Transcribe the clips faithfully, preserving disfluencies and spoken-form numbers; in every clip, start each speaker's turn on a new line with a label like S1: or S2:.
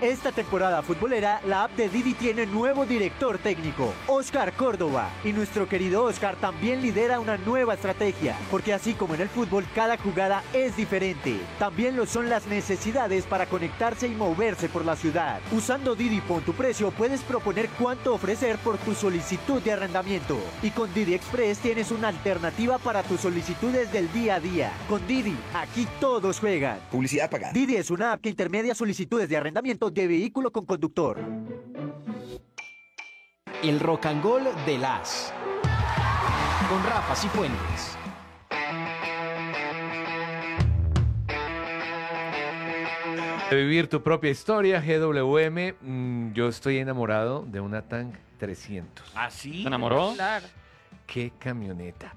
S1: Esta temporada futbolera, la app de Didi tiene nuevo director técnico, Oscar Córdoba. Y nuestro querido Oscar también lidera una nueva estrategia, porque así como en el fútbol, cada jugada es diferente. También lo son las necesidades para conectarse y moverse por la ciudad. Usando Didi Pon tu precio, puedes proponer cuánto ofrecer por tu solicitud de arrendamiento. Y con Didi Express tienes una alternativa para tus solicitudes del día a día. Con Didi, aquí todos juegan.
S2: Publicidad pagada.
S1: Didi es una app que intermedia solicitudes de arrendamiento de vehículo con conductor.
S3: El rock and roll de las con Rafa Cifuentes.
S4: De vivir tu propia historia, G W M. Mm, yo estoy enamorado de una Tank trescientos.
S5: ¿Ah, sí?
S6: ¿Se enamoró?
S7: Claro.
S4: Qué camioneta.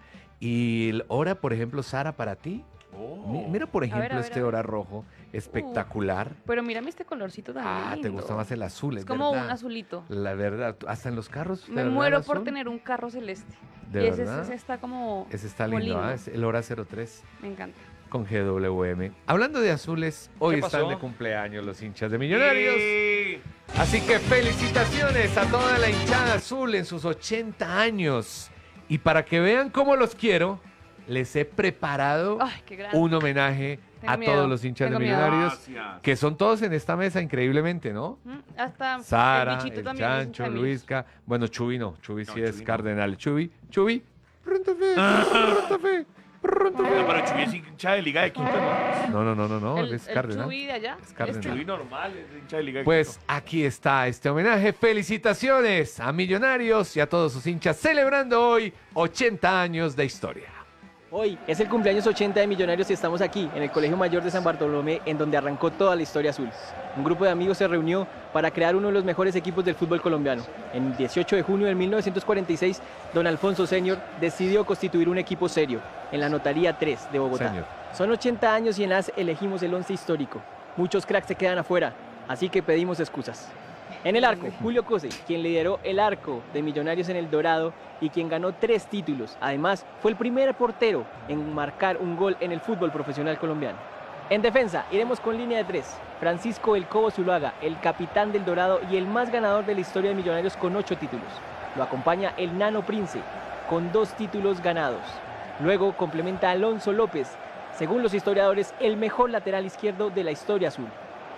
S4: Y el Hora, por ejemplo, Sara, para ti.
S5: Oh.
S4: Mi- Mira, por ejemplo,
S7: ver, a ver,
S4: este
S7: a ver.
S4: Hora rojo, espectacular.
S7: Pero mírame este colorcito tan
S4: Ah, te
S7: lindo.
S4: gusta más el azul, es,
S7: Es como
S4: verdad.
S7: un azulito.
S4: La verdad, hasta en los carros. ¿de
S7: Me
S4: verdad,
S7: muero
S4: el
S7: por
S4: azul?
S7: tener un carro celeste.
S4: ¿De
S7: y ese,
S4: verdad?
S7: ese está como...
S4: Ese está
S7: como
S4: lindo,
S7: lindo.
S4: ¿ah? Es el Hora cero tres
S7: Me encanta.
S4: con G W M. Hablando de azules, hoy
S5: ¿Qué pasó?
S4: están de cumpleaños los hinchas de Millonarios.
S5: Sí.
S4: Así que felicitaciones a toda la hinchada azul en sus ochenta años. Y para que vean cómo los quiero, les he preparado
S7: Ay, qué grande.
S4: un homenaje
S7: Tengo
S4: a
S7: miedo,
S4: todos los hinchas
S7: tengo
S4: de
S7: miedo.
S4: Millonarios,
S5: Gracias.
S4: que son todos en esta mesa increíblemente, ¿no?
S7: Mm, Hasta
S4: Sara,
S7: el bichito
S4: el
S7: también. es
S4: Chancho,
S7: hincha de
S4: Luisca. Bueno, Chubi no, Chubi
S5: No,
S4: sí es
S5: Chubi no.
S4: cardenal. Chubi, Chubi, pronto fe, pronto fe, pronto fe.
S5: No, pero Chuy es hincha de Liga de Quito, ¿no?
S4: No, no, no, no, no,
S7: El,
S4: es
S7: el
S4: cardenal.
S7: Chubi de allá.
S4: Es cardenal.
S7: este.
S5: Chuy normal, es hincha de Liga de
S4: Pues
S5: Quito.
S4: aquí está este homenaje. Felicitaciones a Millonarios y a todos sus hinchas celebrando hoy ochenta años de historia.
S8: Hoy es el cumpleaños ochenta de Millonarios y estamos aquí, en el Colegio Mayor de San Bartolomé, en donde arrancó toda la historia azul. Un grupo de amigos se reunió para crear uno de los mejores equipos del fútbol colombiano. En el dieciocho de junio de mil novecientos cuarenta y seis, don Alfonso Senior decidió constituir un equipo serio, en la Notaría tres de Bogotá.
S4: Senior.
S8: Son ochenta años y en las elegimos el once histórico. Muchos cracks se quedan afuera, así que pedimos excusas. En el arco, Julio Cose, quien lideró el arco de Millonarios en el Dorado y quien ganó tres títulos. Además, fue el primer portero en marcar un gol en el fútbol profesional colombiano. En defensa, iremos con línea de tres. Francisco El Cobo Zuluaga, el capitán del Dorado y el más ganador de la historia de Millonarios con ocho títulos. Lo acompaña el Nano Prince, con dos títulos ganados. Luego complementa a Alonso López, según los historiadores, el mejor lateral izquierdo de la historia azul.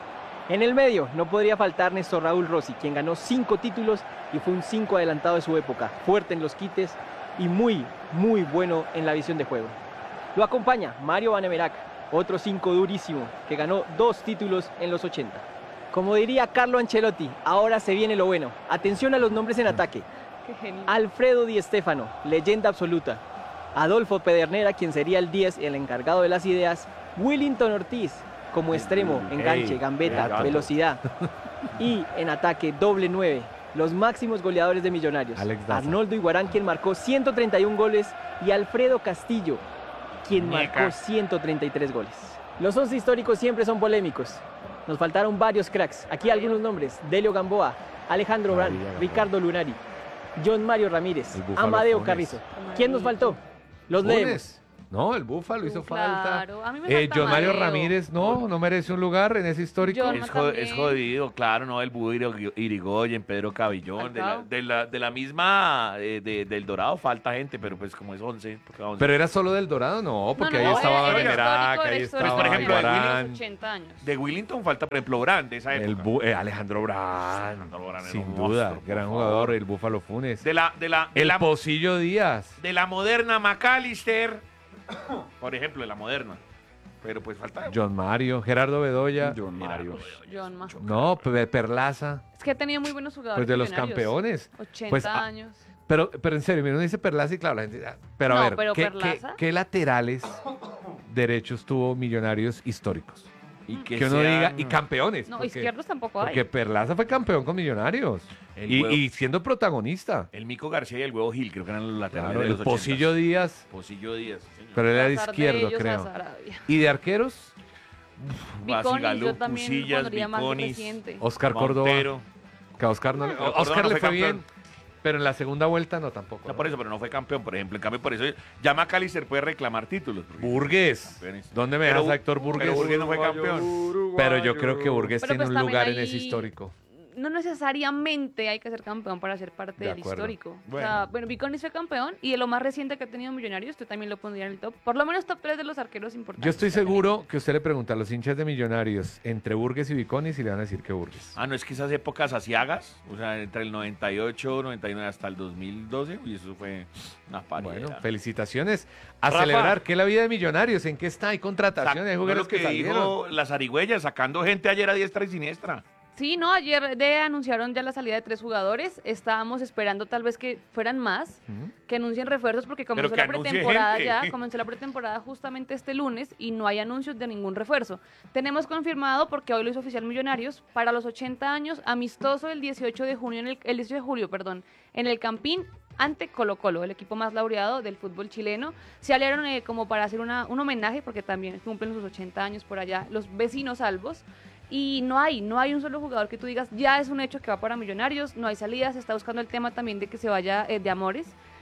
S8: En el medio no podría faltar Néstor Raúl Rossi, quien ganó cinco títulos y fue un cinco adelantado de su época, fuerte en los quites y muy, muy bueno en la visión de juego. Lo acompaña Mario Vanemerac, otro cinco durísimo, que ganó dos títulos en los ochenta. Como diría Carlo Ancelotti, ahora se viene lo bueno. Atención a los nombres en ataque.
S7: Qué genial.
S8: Alfredo Di Stéfano, leyenda absoluta. Adolfo Pedernera, quien sería el diez, el encargado de las ideas. Willington Ortiz, como extremo, enganche,
S4: Ey,
S8: gambeta,
S4: gato.
S8: velocidad. Y en ataque, doble nueve, los máximos goleadores de Millonarios.
S4: Alex Daza.
S8: Arnoldo Iguarán, quien marcó ciento treinta y un goles, y Alfredo Castillo, quien
S5: Muñeca.
S8: marcó ciento treinta y tres goles. Los once históricos siempre son polémicos. Nos faltaron varios cracks. Aquí algunos nombres: Delio Gamboa, Alejandro Brand,
S4: María Gamboa.
S8: Ricardo Lunari, John Mario Ramírez,
S4: El Búfalo
S8: Amadeo
S4: Funes.
S8: Carrizo. ¿Quién nos faltó? Los leemos.
S4: Funes. No, el Búfalo hizo falta.
S7: Claro, a mí me
S4: Eh,
S7: falta
S4: John Mario
S7: Amadeo.
S4: Ramírez, no, no merece un lugar en ese histórico.
S7: John-
S5: Es, jo- es
S7: también.
S5: jodido, claro, ¿no? El Búho Iri- Irigoyen, Pedro Cabillón, de la,
S7: Falcao.
S5: de la, de la misma, eh, de- del Dorado falta gente, pero pues como es once, porque once.
S4: Pero era solo del Dorado, no, porque
S7: No, no,
S4: ahí
S7: no,
S4: estaba
S7: era- era
S4: Benerac,
S7: histórico,
S4: ahí
S7: era
S4: estaba
S7: histórico,
S5: por ejemplo, de
S4: Iguarán,
S7: los ochenta años.
S5: de Willington falta, por ejemplo, Brand, de esa época.
S4: el Bu- eh, Alejandro Brand,
S5: Alejandro Brand era
S4: sin
S5: un
S4: duda,
S5: monstruo, por
S4: gran
S5: favor.
S4: jugador, el Búfalo Funes.
S5: De la, de la, de
S4: El
S5: la,
S4: Pocillo Díaz.
S5: de la moderna McAllister, por ejemplo, de la moderna. Pero pues falta.
S4: John Mario, Gerardo Bedoya.
S2: John Mario.
S7: John Ma.
S4: No, Pe- Perlaza,
S7: Es que ha tenido muy buenos jugadores.
S4: pues de los
S7: millonarios.
S4: campeones.
S7: ochenta
S4: Pues, ah,
S7: años.
S4: Pero, pero en serio, mira, uno dice Perlaza y claro, la gente. ah, Pero a
S7: No,
S4: ver,
S7: pero
S4: ¿qué, qué,
S7: Perlaza.
S4: qué laterales derechos tuvo Millonarios históricos?
S5: Y
S4: Que, uno diga, y campeones.
S7: No,
S4: porque,
S7: izquierdos tampoco hay.
S4: porque Perlaza fue campeón con Millonarios.
S5: El
S4: Y,
S5: huevo.
S4: y siendo protagonista.
S5: El Mico García y el Huevo Gil, creo que eran los laterales
S4: Claro,
S5: de
S4: el
S5: los
S4: Pocillo
S5: ochentas.
S4: Díaz,
S5: Pocillo Díaz, sí, señor.
S4: pero él era
S7: Azar de
S4: izquierdo,
S7: ellos,
S4: creo.
S7: azar Arabia.
S4: ¿Y de arqueros?
S7: Viconis,
S5: Basigalú,
S7: yo también
S5: Cusillas,
S7: pondría más de
S5: Viconis,
S7: reciente.
S4: Oscar Córdoba.
S5: Montero.
S4: Que a Oscar no le,
S5: No,
S4: Oscar
S5: Córdoba no
S4: le
S5: fue
S4: fue bien.
S5: campeón.
S4: Pero en la segunda vuelta no tampoco.
S5: No,
S4: ¿no?
S5: por eso, pero no fue campeón, por ejemplo. En cambio, por eso ya McAllister puede reclamar títulos. porque-
S4: Burgues.
S5: Campeones.
S4: ¿Dónde me
S5: Pero-
S4: dejas a Héctor Burgues?
S5: Pero Burgues no fue campeón.
S4: Pero yo creo que Burgues
S7: Pero
S4: tiene
S7: pues
S4: un
S7: también
S4: lugar en
S7: ahí
S4: ese histórico.
S7: No necesariamente hay que ser campeón para ser parte
S4: De
S7: del
S4: acuerdo.
S7: histórico. O
S4: Bueno.
S7: sea, bueno, Viconis fue campeón y de lo más reciente que ha tenido Millonarios, tú también lo pondrías en el top. Por lo menos top tres de los arqueros importantes.
S4: Yo estoy
S7: que ha tenido.
S4: seguro que usted le pregunta a los hinchas de Millonarios entre Burgues y Viconis y le van a decir que Burgues.
S5: Ah, no, es que esas épocas asiagas, o sea, entre el noventa y ocho, noventa y nueve hasta el dos mil doce, y eso fue una paridad.
S4: Bueno, felicitaciones. A
S2: Rafa.
S4: celebrar. ¿Qué es la vida de Millonarios? ¿En qué está? ¿Hay contrataciones? Hay
S5: ¿No
S4: jugadores
S5: lo que,
S4: que salieron.
S5: dijo las arigüeyas, sacando gente ayer a diestra y siniestra?
S7: Sí, no, ayer de anunciaron ya la salida de tres jugadores. Estábamos esperando tal vez que fueran más,
S4: Ujú.
S7: que anuncien refuerzos porque comenzó
S5: que
S7: la
S5: anuncie
S7: pretemporada
S5: gente.
S7: ya, comenzó la pretemporada justamente este lunes y no hay anuncios de ningún refuerzo. Tenemos confirmado, porque hoy lo hizo oficial Millonarios, para los ochenta años, amistoso el dieciocho de junio, en el, el dieciocho de julio, perdón, en el Campín ante Colo Colo, el equipo más laureado del fútbol chileno. Se aliaron eh, como para hacer una, un homenaje, porque también cumplen sus ochenta años por allá, los vecinos albos. Y no hay, no hay un solo jugador que tú digas, ya es un hecho que va para Millonarios, no hay salidas, se está buscando el tema también de que se vaya eh, de Amores.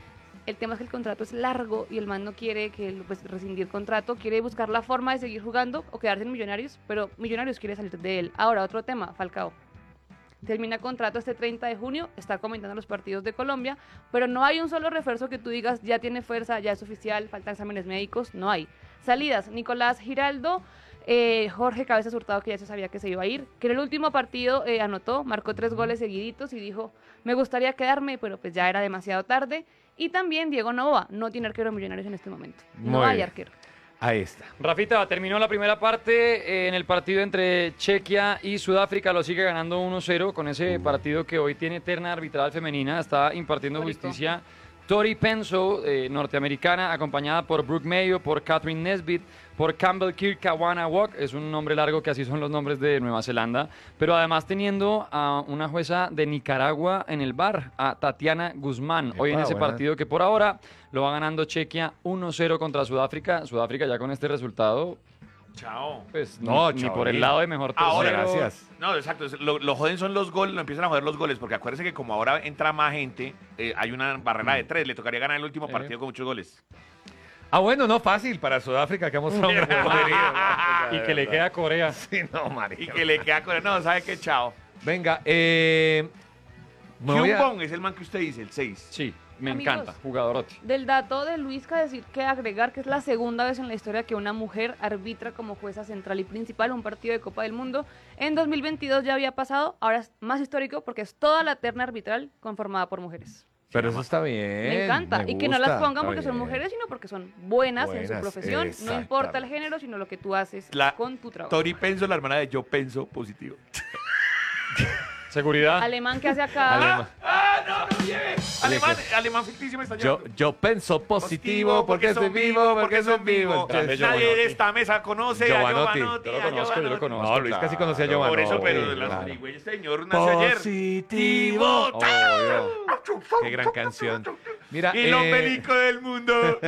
S7: El tema es que el contrato es largo y el man no quiere que pues, rescindir contrato, quiere buscar la forma de seguir jugando o quedarse en Millonarios, pero Millonarios quiere salir de él. Ahora, otro tema, Falcao. Termina contrato este treinta de junio, está comentando los partidos de Colombia, pero no hay un solo refuerzo que tú digas, ya tiene fuerza, ya es oficial, faltan exámenes médicos, no hay. Salidas, Nicolás Giraldo, eh, Jorge Cabezas Hurtado, que ya se sabía que se iba a ir, que en el último partido eh, anotó, marcó tres goles seguiditos y dijo, me gustaría quedarme, pero pues ya era demasiado tarde. Y también Diego Novoa, no tiene arquero de Millonarios en este momento. No
S4: Muy
S7: hay
S4: bien.
S7: arquero.
S4: Ahí está.
S2: Rafita, terminó la primera parte eh, en el partido entre Chequia y Sudáfrica, lo sigue ganando uno cero con ese partido que hoy tiene terna arbitral femenina, está impartiendo
S7: Histórico.
S2: justicia Tori Penso, eh, norteamericana, acompañada por Brooke Mayo, por Catherine Nesbitt, por Campbell Kirkawanawak, es un nombre largo que así son los nombres de Nueva Zelanda, pero además teniendo a una jueza de Nicaragua en el bar, a Tatiana Guzmán, hoy en
S4: Epa,
S2: ese
S4: buena.
S2: partido que por ahora lo va ganando Chequia uno cero contra Sudáfrica. Sudáfrica ya con este resultado,
S5: Chao.
S2: pues
S4: No,
S2: ni, ni
S4: chao,
S2: por el
S4: bien.
S2: lado de mejor tercero.
S5: Ahora,
S4: gracias.
S5: No, exacto. es- Lo, lo joden son los goles, lo empiezan a joder los goles, porque acuérdense que como ahora entra más gente, eh, hay una barrera de tres. Le tocaría ganar el último
S2: Eh.
S5: partido con muchos goles.
S4: Ah, bueno, no fácil para Sudáfrica que ha mostrado un buen poderío.
S2: Y que le queda a Corea.
S4: Sí, no,
S5: Y
S4: marica.
S5: que le queda con... No, ¿sabe qué? Chao.
S4: Venga, eh... me voy a-
S5: Hyun-Bong es el man que usted dice, el seis.
S2: Sí, me
S7: Amigos.
S2: encanta, jugadorote.
S7: Del dato de Luisca, decir que agregar que es la segunda vez en la historia que una mujer arbitra como jueza central y principal un partido de Copa del Mundo. En dos mil veintidós ya había pasado, ahora es más histórico porque es toda la terna arbitral conformada por mujeres.
S4: Pero eso está bien.
S7: Me encanta.
S4: me
S7: y que no las
S4: gusta,
S7: pongan
S4: está
S7: porque son
S4: bien.
S7: mujeres, sino porque son buenas, en su
S4: Buenas,
S7: profesión. No importa el
S4: exactamente.
S7: género, sino lo que tú haces
S5: La
S7: con tu trabajo.
S5: Tori Penso, la hermana de Yo Penso Positivo.
S2: Seguridad.
S7: Alemán que hace acá.
S4: Alemán.
S5: ¡Ah, no, no lleve! Alemán, alemán ficticio me está
S4: Yo,
S5: llevando.
S4: yo pienso positivo porque estoy vivo, porque soy vivo.
S2: Grande
S5: Nadie
S2: Giovanotti.
S5: de esta mesa conoce
S4: Giovanotti.
S5: a Giovanotti.
S2: Yo lo
S5: a
S2: conozco, yo lo
S5: Giovanotti.
S2: conozco.
S4: No, Luis casi conocía a
S2: claro.
S4: Giovanotti.
S5: Por eso, pero
S4: Sí,
S5: las
S4: claro.
S5: arigüeyas, señor, nació ayer.
S4: Positivo.
S2: Obvio.
S4: Qué gran canción. Mira,
S5: Y lo
S4: eh,
S5: pelico del mundo.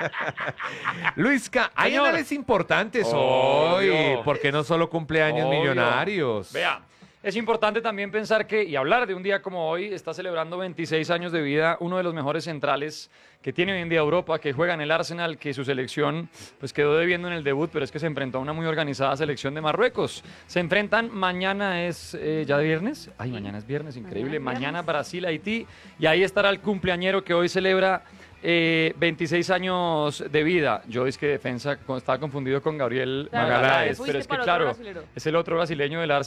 S4: Luisca, hay
S2: Señor.
S4: análisis importantes
S2: Obvio.
S4: hoy, porque no solo cumpleaños
S2: Obvio.
S4: millonarios.
S2: Vea, es importante también pensar que, y hablar de un día como hoy, está celebrando veintiséis años de vida, uno de los mejores centrales que tiene hoy en día Europa, que juega en el Arsenal, que su selección pues quedó debiendo en el debut, pero es que se enfrentó a una muy organizada selección de Marruecos. Se enfrentan, mañana es eh, ya viernes, ay, mañana es viernes, increíble,
S7: Mañana es
S2: mañana
S7: viernes.
S2: Brasil-Haití, y ahí estará el cumpleañero que hoy celebra eh, veintiséis años de vida. Yo es que defensa, estaba confundido con Gabriel
S7: Claro,
S2: Magaláes,
S7: fuiste
S2: pero es que
S7: para otro
S2: claro,
S7: brasilero.
S2: es el otro brasileño del Arsenal.